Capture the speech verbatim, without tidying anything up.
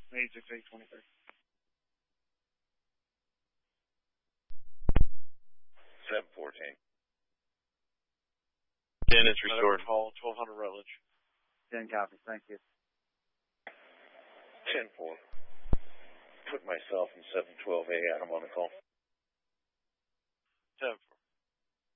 eight six eight twenty-three. seven fourteen. ten is restored. Hall, twelve hundred Rutledge. ten copy. Thank you. ten four. Put myself and seven twelve A Adam on the call.